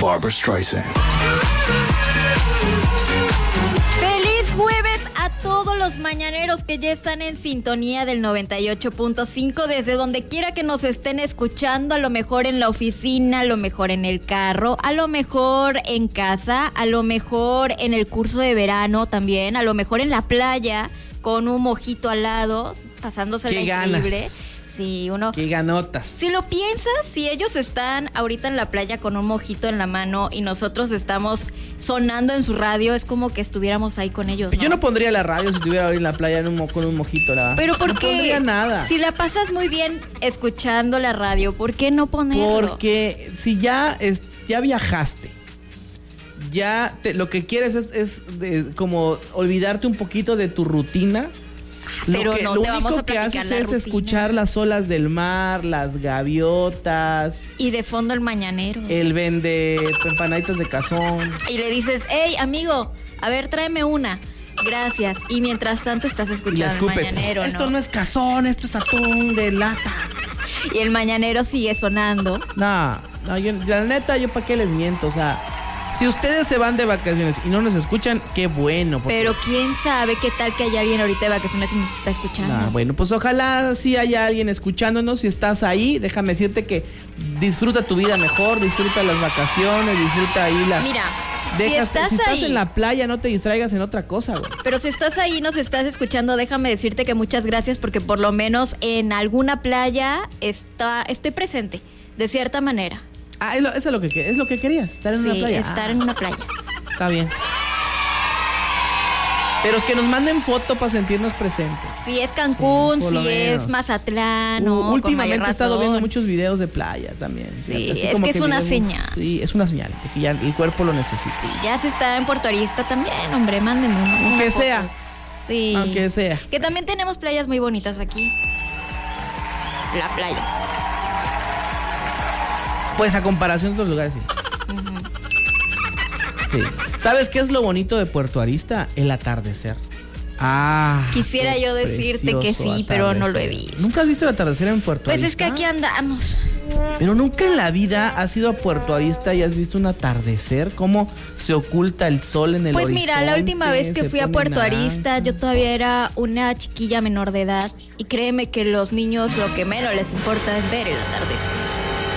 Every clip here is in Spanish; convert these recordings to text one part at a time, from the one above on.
Barbra Streisand. ¡Feliz jueves a todos los mañaneros que ya están en sintonía del 98.5 desde donde quiera que nos estén escuchando, a lo mejor en la oficina, a lo mejor en el carro, a lo mejor en casa, a lo mejor en el curso de verano también, a lo mejor en la playa con un mojito al lado, pasándosela increíble. Sí, uno... ¡Qué ganotas! Si lo piensas, si ellos están ahorita en la playa con un mojito en la mano y nosotros estamos sonando en su radio, es como que estuviéramos ahí con ellos, ¿no? Yo no pondría la radio si estuviera hoy en la playa con un mojito, la verdad. Pero ¿por qué? No pondría nada. Si la pasas muy bien escuchando la radio, ¿por qué no ponerlo? Porque si ya viajaste, lo que quieres es como olvidarte un poquito de tu rutina. Pero no te vamos a platicar la rutina. Lo único que haces es escuchar las olas del mar, las gaviotas. Y de fondo el mañanero. El vende empanaditas de cazón. Y le dices, hey, amigo, a ver, tráeme una. Gracias. Y mientras tanto estás escuchando el mañanero, ¿no? Esto no es cazón, esto es atún de lata. Y el mañanero sigue sonando. No, la neta, yo para qué les miento, o sea... Si ustedes se van de vacaciones y no nos escuchan, qué bueno. Pero quién sabe qué tal que haya alguien ahorita de vacaciones y nos está escuchando. Bueno, pues ojalá sí haya alguien escuchándonos. Si estás ahí, déjame decirte que disfruta tu vida mejor, disfruta las vacaciones, disfruta ahí la... Mira, si estás en la playa, no te distraigas en otra cosa, güey. Pero si estás ahí y nos estás escuchando, déjame decirte que muchas gracias porque por lo menos en alguna playa estoy presente, de cierta manera. Eso es lo que querías, estar en una playa. Sí, estar en una playa. Está bien. Pero es que nos manden foto para sentirnos presentes. Si es Cancún, si es Mazatlán, ¿no? Últimamente he estado viendo muchos videos de playa también. Sí, es que es una señal. Sí, es una señal, de que ya el cuerpo lo necesita. Sí, ya se está en Puerto Arista también, hombre, mándenme una aunque foto. Sea. Sí. Aunque sea. Que también tenemos playas muy bonitas aquí. La playa. Pues a comparación de otros lugares, sí. Sí. ¿Sabes qué es lo bonito de Puerto Arista? El atardecer. Quisiera yo decirte que sí, atardecer. Pero no lo he visto. ¿Nunca has visto el atardecer en Puerto Arista? Pues es que aquí andamos. Pero nunca en la vida has ido a Puerto Arista y has visto un atardecer, cómo se oculta el sol en el horizonte. Pues mira, la última vez que fui a Puerto Arista, yo todavía era una chiquilla menor de edad y créeme que los niños lo que menos les importa es ver el atardecer.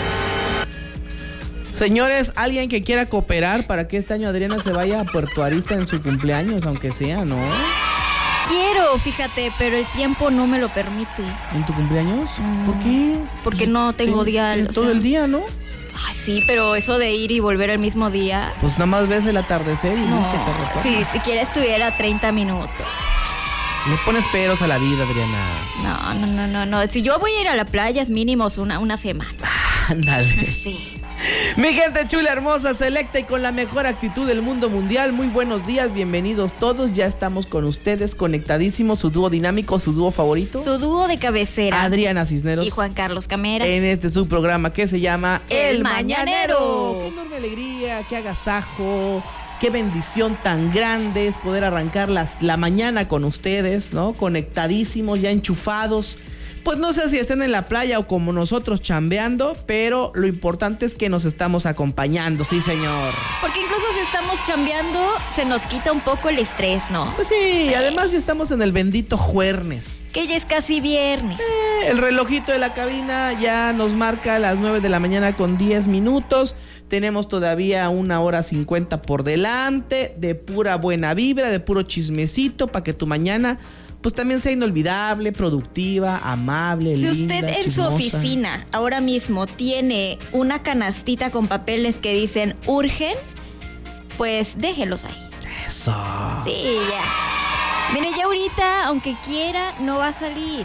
Señores, alguien que quiera cooperar para que este año Adriana se vaya a Puerto Arista en su cumpleaños, aunque sea, ¿no? Quiero, fíjate, pero el tiempo no me lo permite. ¿En tu cumpleaños? ¿Por qué? Porque pues no tengo día. Todo el día, ¿no? Ay, sí, pero eso de ir y volver el mismo día. Pues nada más ves el atardecer y no, listo, te retornas. Sí, si quieres estuviera 30 minutos. Le pones peros a la vida, Adriana. No. Si yo voy a ir a la playa es mínimo una semana. Ándale. Sí. Mi gente chula, hermosa, selecta y con la mejor actitud del mundo mundial. Muy buenos días, bienvenidos todos. Ya estamos con ustedes, conectadísimos. Su dúo dinámico, su dúo favorito. Su dúo de cabecera. Adriana Cisneros. Y Juan Carlos Cameras. En su programa que se llama El Mañanero. Qué enorme alegría, qué agasajo. Qué bendición tan grande es poder arrancar la mañana con ustedes, ¿no? Conectadísimos, ya enchufados. Pues no sé si estén en la playa o como nosotros chambeando, pero lo importante es que nos estamos acompañando, sí señor. Porque incluso si estamos chambeando, se nos quita un poco el estrés, ¿no? Pues sí, además ya estamos en el bendito jueves. Que ya es casi viernes. El relojito de la cabina ya nos marca las 9 de la mañana con 10 minutos. Tenemos todavía 1:50 por delante, de pura buena vibra, de puro chismecito, para que tu mañana pues también sea inolvidable, productiva, amable, linda, si usted en chismosa. Su oficina ahora mismo tiene una canastita con papeles que dicen urgen, pues déjelos ahí. Eso. Sí, ya. Mire, ya ahorita, aunque quiera, no va a salir.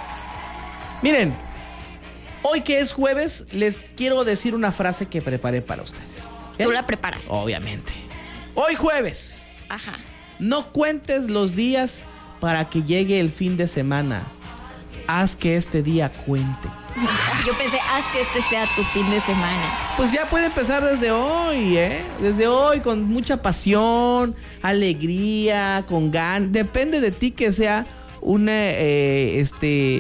Miren, hoy que es jueves, les quiero decir una frase que preparé para ustedes. ¿Tú la preparaste? Obviamente. Hoy jueves. Ajá. No cuentes los días para que llegue el fin de semana. Haz que este día cuente. Yo pensé, haz que este sea tu fin de semana. Pues ya puede empezar desde hoy, ¿eh? Desde hoy, con mucha pasión, alegría, con ganas. Depende de ti que sea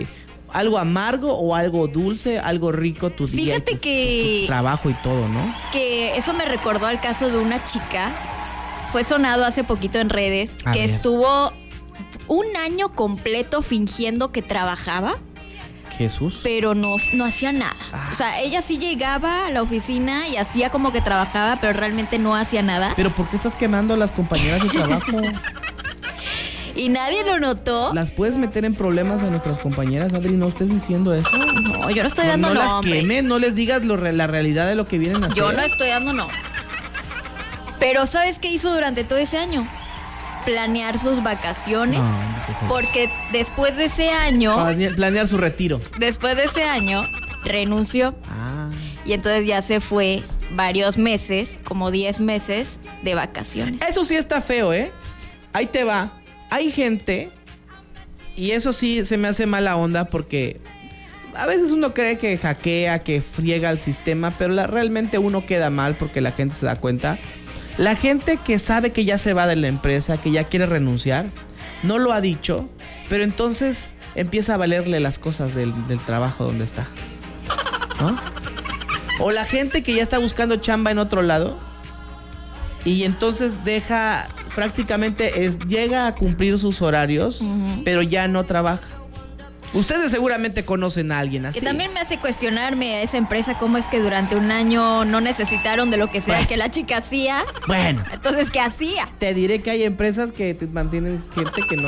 algo amargo o algo dulce, algo rico tu día. Fíjate que tu trabajo y todo, ¿no? Que eso me recordó al caso de una chica, fue sonado hace poquito en redes, que estuvo un año completo fingiendo que trabajaba. Jesús. Pero no hacía nada. O sea, ella sí llegaba a la oficina y hacía como que trabajaba, pero realmente no hacía nada. ¿Pero por qué estás quemando a las compañeras de trabajo? Y nadie lo notó. ¿Las puedes meter en problemas a nuestras compañeras, Adri? ¿No estés diciendo eso? No, yo no estoy dando nombres. No las quemes, no les digas la realidad de lo que vienen a hacer. Yo no estoy dando nombres. Pero ¿sabes qué hizo durante todo ese año? Planear sus vacaciones. Porque después de ese año... Planear su retiro. Después de ese año, renunció. Y entonces ya se fue varios meses, como 10 meses de vacaciones. Eso sí está feo, ¿eh? Ahí te va. Hay gente, y eso sí se me hace mala onda porque a veces uno cree que hackea, que friega el sistema, pero realmente uno queda mal porque la gente se da cuenta. La gente que sabe que ya se va de la empresa, que ya quiere renunciar, no lo ha dicho, pero entonces empieza a valerle las cosas del trabajo donde está, ¿no? O la gente que ya está buscando chamba en otro lado y entonces prácticamente llega a cumplir sus horarios, pero ya no trabaja. Ustedes seguramente conocen a alguien así. Que también me hace cuestionarme a esa empresa cómo es que durante un año no necesitaron de lo que sea que la chica hacía. Bueno. Entonces, ¿qué hacía? Te diré que hay empresas que te mantienen gente que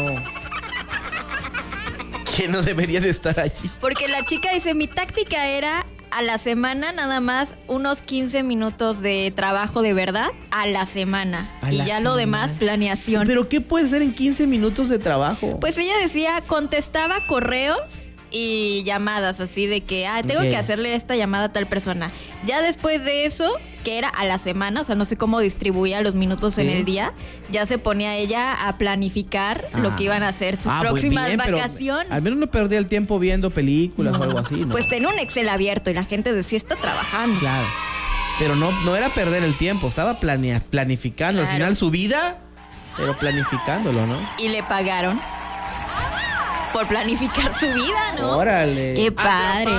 no debería de estar allí. Porque la chica dice, mi táctica era a la semana nada más unos 15 minutos de trabajo de verdad a la semana. Lo demás, planeación. ¿Pero qué puede ser en 15 minutos de trabajo? Pues ella decía, contestaba correos y llamadas así de que, tengo que hacerle esta llamada a tal persona. Ya después de eso, que era a la semana, o sea, no sé cómo distribuía los minutos en el día, ya se ponía ella a planificar lo que iban a hacer sus próximas vacaciones. Al menos no perdía el tiempo viendo películas o algo así, ¿no? Pues tenía un Excel abierto y la gente decía, está trabajando. Claro, pero no era perder el tiempo, estaba planificando. Claro. Al final su vida, pero planificándolo, ¿no? Y le pagaron por planificar su vida, ¿no? ¡Órale! ¡Qué padre!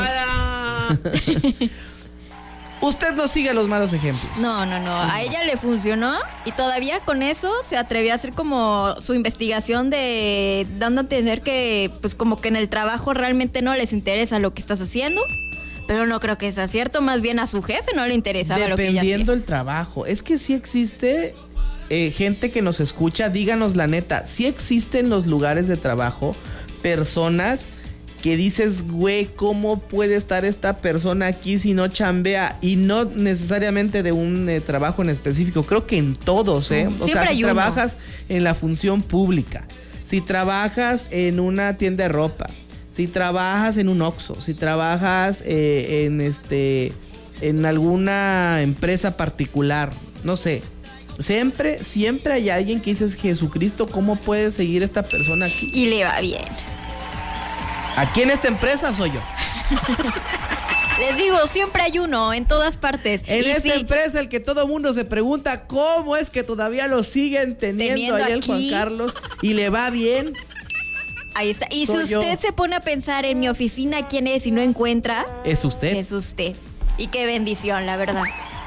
Usted no sigue los malos ejemplos. No. A ella le funcionó y todavía con eso se atrevió a hacer como su investigación dando a entender que, pues como que en el trabajo realmente no les interesa lo que estás haciendo. Pero no creo que sea cierto, más bien a su jefe no le interesaba lo que ella hacía. Dependiendo el trabajo. Es que sí existe gente que nos escucha, díganos la neta, sí existen los lugares de trabajo personas que dices, güey, ¿cómo puede estar esta persona aquí si no chambea? Y no necesariamente de un trabajo en específico, creo que en todos, ¿eh? O sea, si trabajas en la función pública, si trabajas en una tienda de ropa, si trabajas en un Oxxo, si trabajas en alguna empresa particular, no sé. Siempre hay alguien que dices, Jesucristo, ¿cómo puede seguir esta persona aquí? Y le va bien. Aquí en esta empresa soy yo. Les digo, siempre hay uno, en todas partes. En esta empresa el que todo mundo se pregunta cómo es que todavía lo siguen teniendo ahí el Juan Carlos y le va bien. Ahí está. Y si usted se pone a pensar en mi oficina, ¿quién es? Y no encuentra. Es usted. Es usted. Y qué bendición, la verdad.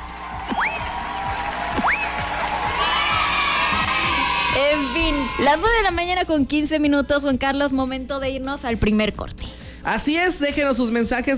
En fin, las 9 de la mañana con 15 minutos, Juan Carlos, momento de irnos al primer corte. Así es, déjenos sus mensajes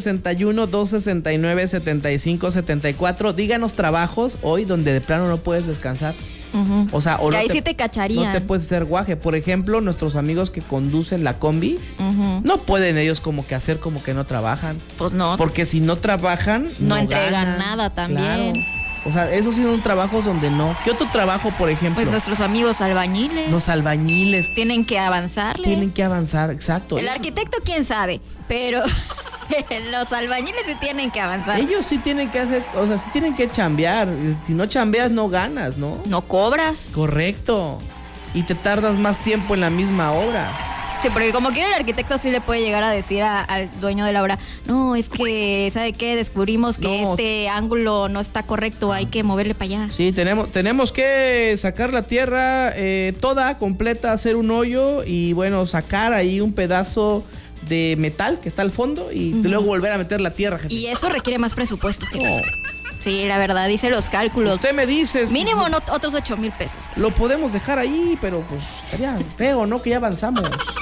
961-269-7574. Díganos trabajos hoy donde de plano no puedes descansar. O sea, o ahí sí te cacharían. No te puedes hacer guaje. Por ejemplo, nuestros amigos que conducen la combi, no pueden ellos como que hacer como que no trabajan. Pues no. Porque si no trabajan, no entregan ganan nada también. Claro. O sea, esos sí son trabajos donde no. ¿Qué otro trabajo, por ejemplo? Pues nuestros amigos albañiles. Los albañiles. Tienen que avanzarle. Tienen que avanzar, exacto. El arquitecto, quién sabe, pero los albañiles sí tienen que avanzar. Ellos sí tienen que hacer, o sea, sí tienen que chambear. Si no chambeas, no ganas, ¿no? No cobras. Correcto. Y te tardas más tiempo en la misma obra. Sí, porque como quiera el arquitecto sí le puede llegar a decir al dueño de la obra, no, es que, ¿sabe qué? Descubrimos que este ángulo no está correcto, hay que moverle para allá. Sí, tenemos que sacar la tierra toda, completa, hacer un hoyo y bueno, sacar ahí un pedazo de metal que está al fondo y luego volver a meter la tierra, jefe. Y eso requiere más presupuesto, jefe. No. Sí, la verdad, dice los cálculos. Usted me dice. Mínimo otros 8,000 pesos. Lo podemos dejar ahí, pero pues estaría feo, ¿no? Que ya avanzamos.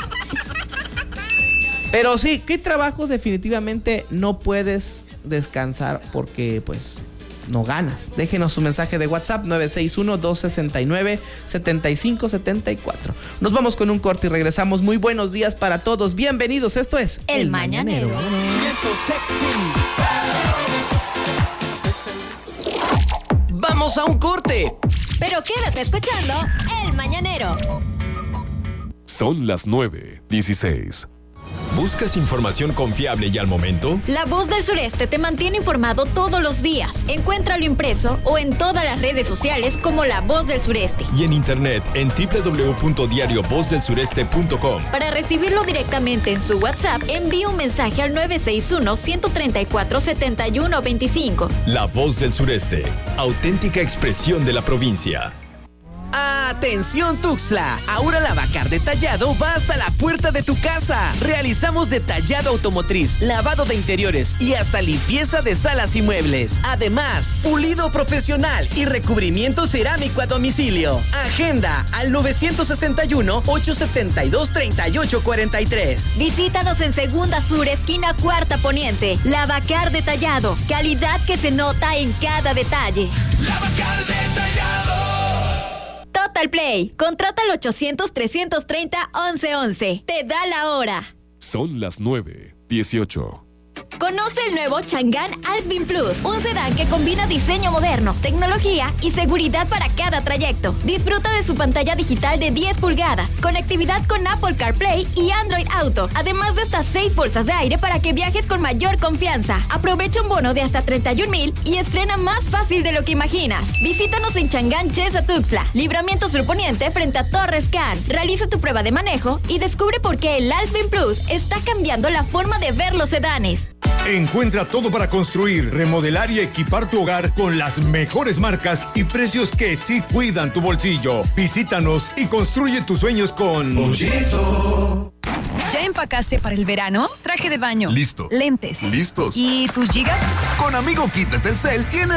Pero sí, ¿qué trabajos definitivamente no puedes descansar porque pues no ganas? Déjenos su mensaje de WhatsApp 961-269-7574. Nos vamos con un corte y regresamos. Muy buenos días para todos. Bienvenidos. Esto es El Mañanero. Vamos a un corte. Pero quédate escuchando El Mañanero. Son las 9:16. ¿Buscas información confiable y al momento? La Voz del Sureste te mantiene informado todos los días. Encuéntralo impreso o en todas las redes sociales como La Voz del Sureste. Y en internet en www.diariovozdelsureste.com. Para recibirlo directamente en su WhatsApp, envíe un mensaje al 961-134-7125. La Voz del Sureste, auténtica expresión de la provincia. ¡Atención Tuxtla! Ahora la Bacar Detallado va hasta la puerta de tu casa. Realizamos detallado automotriz, lavado de interiores y hasta limpieza de salas y muebles. Además, pulido profesional y recubrimiento cerámico a domicilio. Agenda al 962-872-3843. Visítanos en Segunda Sur, esquina Cuarta Poniente. La Bacar Detallado. Calidad que se nota en cada detalle. La Bacar Detallado. Total Play. Contrata al 800-330-1111. Te da la hora. Son las 9:18. Conoce el nuevo Chang'an Alpine Plus, un sedán que combina diseño moderno, tecnología y seguridad para cada trayecto. Disfruta de su pantalla digital de 10 pulgadas, conectividad con Apple CarPlay y Android Auto, además de hasta 6 bolsas de aire para que viajes con mayor confianza. Aprovecha un bono de hasta 31,000 y estrena más fácil de lo que imaginas. Visítanos en Chang'an Chesa Tuxtla, Libramiento Sur Poniente frente a Torres Can. Realiza tu prueba de manejo y descubre por qué el Alpine Plus está cambiando la forma de ver los sedanes. Encuentra todo para construir, remodelar y equipar tu hogar con las mejores marcas y precios que sí cuidan tu bolsillo. Visítanos y construye tus sueños con Pollito. ¿Ya empacaste para el verano? Traje de baño. Listo. Lentes. Listos. ¿Y tus gigas? Con Amigo Kit de Telcel tienes